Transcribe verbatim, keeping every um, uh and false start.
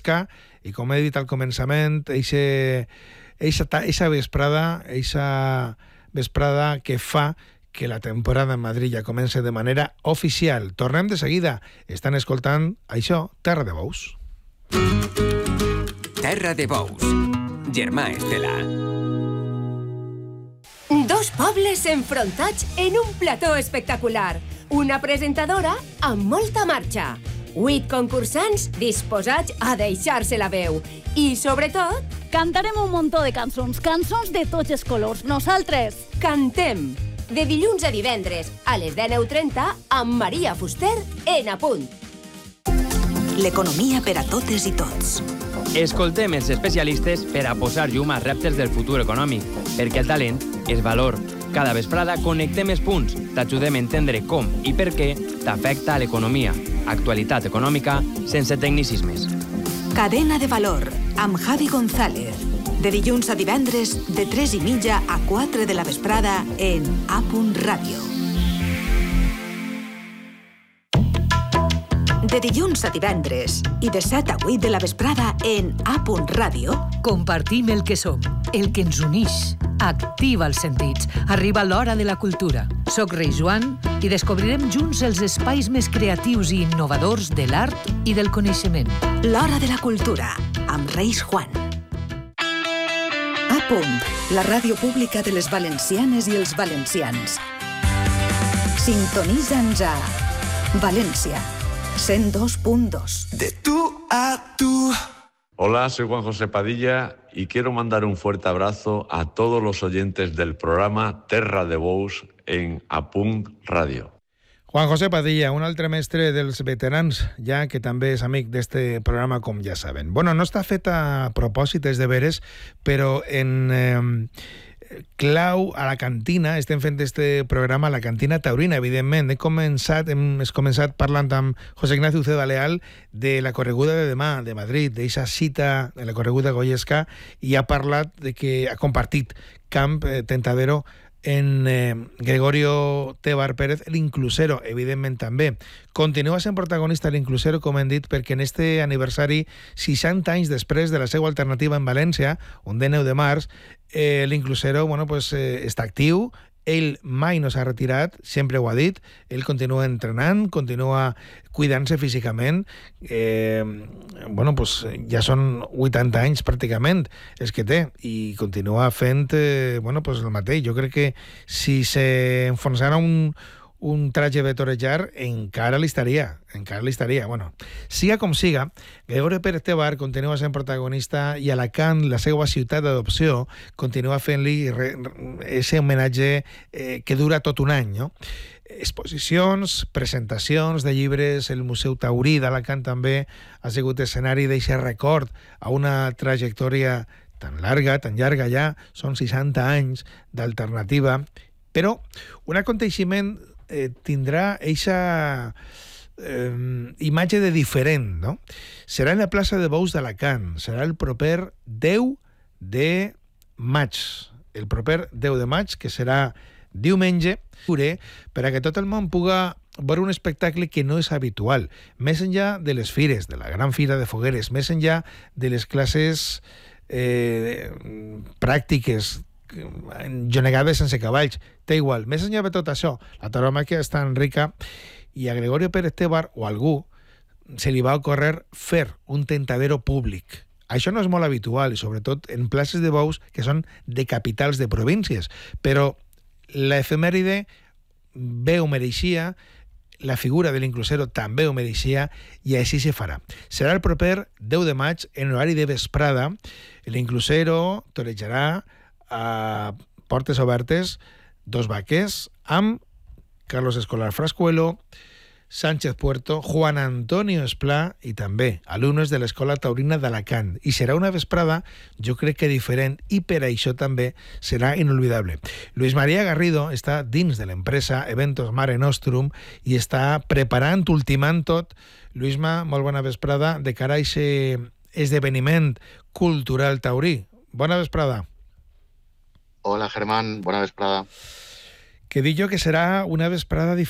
Goyesca, i com he dit al començament, eixe, eixa, eixa vesprada, eixa vesprada que fa que la temporada en Madrid ja comença de manera oficial. Tornem de seguida. Estan escoltant això, Terra de Bous. Terra de Bous. Germà Estela. Dos pobles enfrontats en un plató espectacular. Una presentadora amb molta marxa. Vuit concursants disposats a deixar-se la veu. I, sobretot, cantarem un muntó de cançons, cançons de tots els colors. Nosaltres cantem. De dilluns a divendres, a les dinou trenta, amb Maria Fuster en A Punt. L'economia per a totes i tots. Escoltem els especialistes per a posar llum als reptes del futur econòmic, perquè el talent és valor. Cada vesprada connectem els punts, t'ajudem a entendre com i per què t'afecta a l'economia. Actualitat econòmica sense tecnicismes. Cadena de valor, amb Javi González. De dilluns a divendres, de tres i mitja a quatre de la vesprada en A Punt Ràdio. De dilluns a divendres i de set a vuit de la vesprada en A Punt Ràdio. Compartim el que som, el que ens unix. Activa els sentits. Arriba l'hora de la cultura. Soc Rei Joan i descobrirem junts els espais més creatius i innovadors de l'art i del coneixement. L'hora de la cultura, amb Reis Juan. A Punt, la ràdio pública de les valencianes i els valencians. Sintonitza'ns a València, cent dos punt dos. De tú a tú. Hola, soy Juan José Padilla y quiero mandar un fuerte abrazo a todos los oyentes del programa Terra de Bous en A Punt Ràdio. Juan José Padilla, un altre mestre dels veterans, ja que també és amic d'este programa, com ja saben. Bueno, no està fet a propòsit, és de veres, però en eh, clau a la cantina, estem fent este programa a la cantina taurina, evidentment. He començat, hem començat parlant amb José Ignacio Uceda Leal de la correguda de demà, de Madrid, d'eixa cita de la correguda Goyesca, i ha parlat de que ha compartit camp eh, Tentadero en eh, Gregorio Tebar Pérez, l'Inclusero, evidentment també. Continua sent protagonista l'Inclusero, com hem dit, perquè en este aniversari, seixanta anys després de la seva alternativa en València, un dinou de març, eh, l'Inclusero bueno, pues, eh, està actiu. Ell mai no s'ha retirat, sempre ho ha dit, ell continua entrenant, continua cuidant-se físicament, eh, bueno, pues ja són vuitanta anys pràcticament els que té, i continua fent eh, bueno, pues el mateix. Jo crec que si s'enfonsara un, un traje de torejar, encara li estaria, encara li estaria. Bueno, siga com siga, Gregorio Pérez Tebar continua sent protagonista i Alacant, la seva ciutat d'adopció, continua fent-li aquest homenatge eh, que dura tot un any, no? Exposicions, presentacions de llibres, el Museu Taurí d'Alacant també ha sigut escenari d'aquest record a una trajectòria tan larga, tan llarga ja, són seixanta anys d'alternativa, però un aconteixement eh, tindrà eixa eh, imatge de diferent, no? Serà en la plaça de Bous d'Alacant, serà el proper deu de maig, el proper deu de maig, que serà diumenge, per a que tot el món puga veure un espectacle que no és habitual, més enllà de les fires, de la gran fira de fogueres, més enllà de les classes eh, pràctiques, jonegades sense cavalls, té igual, més enllà de tot això, la tauromàquia és tan rica, i a Gregorio Pérez Tebar o a algú se li va ocórrer fer un tentadero públic. Això no és molt habitual, i sobretot en places de bous que són de capitals de províncies, però l'efemèride bé ho mereixia, la figura de l'Inclusero també ho mereixia, i així se farà. Serà el proper deu de maig, en horari de vesprada. L'Inclusero torejarà a portes obertes dos vaques amb Carlos Escolar Frascuelo, Sánchez Puerto, Juan Antonio Esplà i també alumnes de l'Escola Taurina d'Alacant. I serà una vesprada, jo crec que diferent, i per això també serà inolvidable. Luis María Garrido està dins de l'empresa Eventos Mare Nostrum i està preparant, ultimant tot. Luisma, molt bona vesprada de cara a aquest esdeveniment cultural taurí. Bona vesprada. Hola, Germán, bona vesprada. Que dic jo que serà una vesprada diferent.